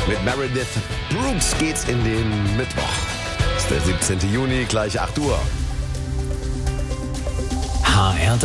Mit Meredith Brooks geht's in den Mittwoch. Das ist der 17. Juni, gleich 8 Uhr. HR3.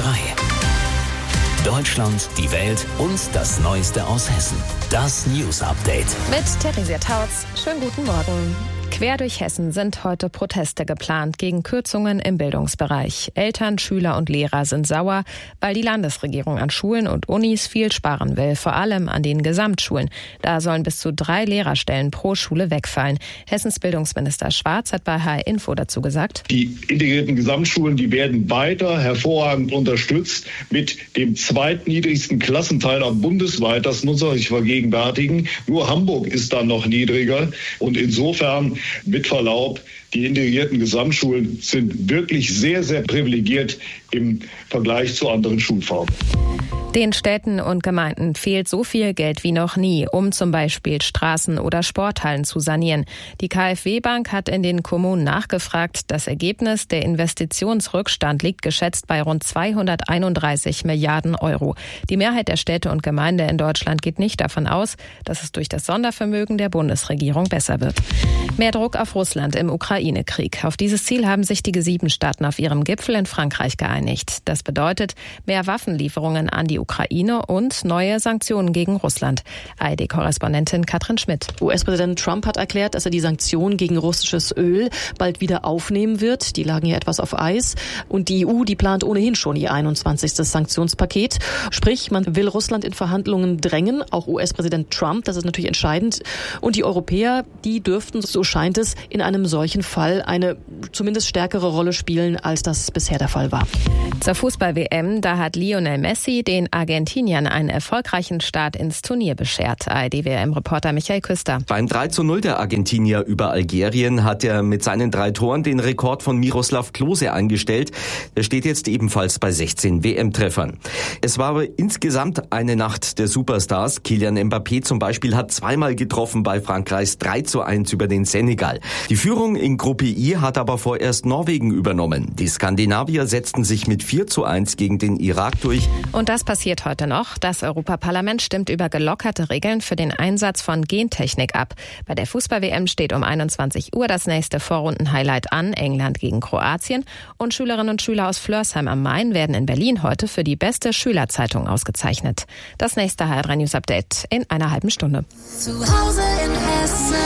Deutschland, die Welt und das Neueste aus Hessen. Das News Update. Mit Theresia Tautz. Schönen guten Morgen. Quer durch Hessen sind heute Proteste geplant gegen Kürzungen im Bildungsbereich. Eltern, Schüler und Lehrer sind sauer, weil die Landesregierung an Schulen und Unis viel sparen will, vor allem an den Gesamtschulen. Da sollen bis zu 3 Lehrerstellen pro Schule wegfallen. Hessens Bildungsminister Schwarz hat bei HR Info dazu gesagt: Die integrierten Gesamtschulen, die werden weiter hervorragend unterstützt mit dem zweitniedrigsten Klassenteiler bundesweit. Das muss man sich vergegenwärtigen. Nur Hamburg ist da noch niedriger. Und insofern, mit Verlaub, die integrierten Gesamtschulen sind wirklich sehr, sehr privilegiert im Vergleich zu anderen Schulformen. Den Städten und Gemeinden fehlt so viel Geld wie noch nie, um zum Beispiel Straßen oder Sporthallen zu sanieren. Die KfW-Bank hat in den Kommunen nachgefragt. Das Ergebnis: der Investitionsrückstand liegt geschätzt bei rund 231 Milliarden Euro. Die Mehrheit der Städte und Gemeinden in Deutschland geht nicht davon aus, dass es durch das Sondervermögen der Bundesregierung besser wird. Mehr Druck auf Russland im Ukraine-Krieg. Auf dieses Ziel haben sich die G7-Staaten auf ihrem Gipfel in Frankreich geeinigt. Das bedeutet mehr Waffenlieferungen an die Ukraine und neue Sanktionen gegen Russland. ARD-Korrespondentin Katrin Schmidt. US-Präsident Trump hat erklärt, dass er die Sanktionen gegen russisches Öl bald wieder aufnehmen wird. Die lagen ja etwas auf Eis. Und die EU, die plant ohnehin schon ihr 21. Sanktionspaket. Sprich, man will Russland in Verhandlungen drängen. Auch US-Präsident Trump, das ist natürlich entscheidend. Und die Europäer, die dürften, so scheint es, in einem solchen Fall eine zumindest stärkere Rolle spielen, als das bisher der Fall war. Zur Fußball-WM, da hat Lionel Messi den Argentiniern einen erfolgreichen Start ins Turnier beschert. ARD-WM-Reporter Michael Küster. Beim 3:0 der Argentinier über Algerien hat er mit seinen 3 Toren den Rekord von Miroslav Klose eingestellt. Der steht jetzt ebenfalls bei 16 WM-Treffern. Es war aber insgesamt eine Nacht der Superstars. Kylian Mbappé zum Beispiel hat 2-mal getroffen bei Frankreichs 3:1 über den Senegal. Die Führung in Gruppe I hat aber vorerst Norwegen übernommen. Die Skandinavier setzten sich mit 4:1 gegen den Irak durch. Und das passiert heute noch. Das Europaparlament stimmt über gelockerte Regeln für den Einsatz von Gentechnik ab. Bei der Fußball-WM steht um 21 Uhr das nächste Vorrunden-Highlight an, England gegen Kroatien. Und Schülerinnen und Schüler aus Flörsheim am Main werden in Berlin heute für die beste Schülerzeitung ausgezeichnet. Das nächste HR3 News Update in einer halben Stunde. Zu Hause in Hessen.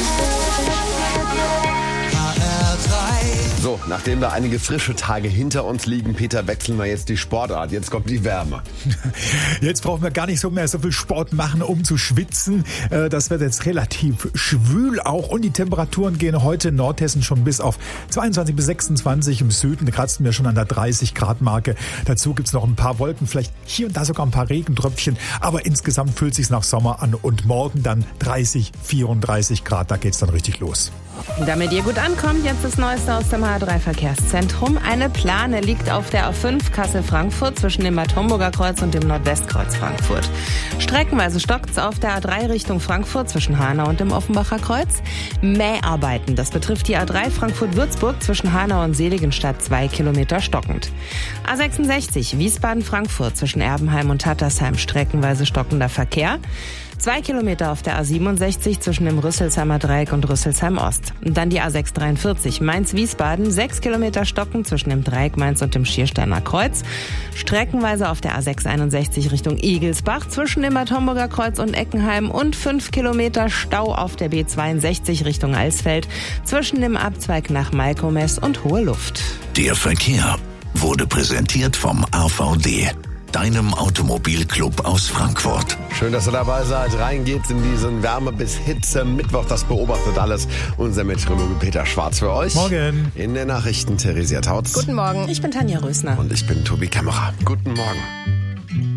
So, nachdem da einige frische Tage hinter uns liegen, Peter, wechseln wir jetzt die Sportart. Jetzt kommt die Wärme. Jetzt brauchen wir gar nicht mehr so viel Sport machen, um zu schwitzen. Das wird jetzt relativ schwül auch. Und die Temperaturen gehen heute in Nordhessen schon bis auf 22 bis 26. Im Süden kratzen wir schon an der 30-Grad-Marke. Dazu gibt's noch ein paar Wolken, vielleicht hier und da sogar ein paar Regentröpfchen. Aber insgesamt fühlt sich's nach Sommer an. Und morgen dann 30, 34 Grad. Da geht's dann richtig los. Damit ihr gut ankommt, jetzt das Neueste aus dem HR3-Verkehrszentrum. Eine Plane liegt auf der A5 Kassel-Frankfurt zwischen dem Bad Homburger Kreuz und dem Nordwestkreuz Frankfurt. Streckenweise stockt's auf der A3 Richtung Frankfurt zwischen Hanau und dem Offenbacher Kreuz. Mäharbeiten, das betrifft die A3 Frankfurt-Würzburg zwischen Hanau und Seligenstadt 2 Kilometer stockend. A66 Wiesbaden-Frankfurt zwischen Erbenheim und Hattersheim streckenweise stockender Verkehr. 2 Kilometer auf der A67 zwischen dem Rüsselsheimer Dreieck und Rüsselsheim Ost. Und dann die A643 Mainz-Wiesbaden, 6 Kilometer stocken zwischen dem Dreieck Mainz und dem Schiersteiner Kreuz. Streckenweise auf der A661 Richtung Igelsbach zwischen dem Bad Homburger Kreuz und Eckenheim und 5 Kilometer Stau auf der B62 Richtung Alsfeld zwischen dem Abzweig nach Malkomes und Hohe Luft. Der Verkehr wurde präsentiert vom AVD, deinem Automobilclub aus Frankfurt. Schön, dass ihr dabei seid. Rein geht's in diesen Wärme- bis Hitze-Mittwoch. Das beobachtet alles unser Meteorologe Peter Schwarz für euch. Morgen. In den Nachrichten Theresia Tautz. Guten Morgen, ich bin Tanja Rösner. Und ich bin Tobi Kämmerer. Guten Morgen.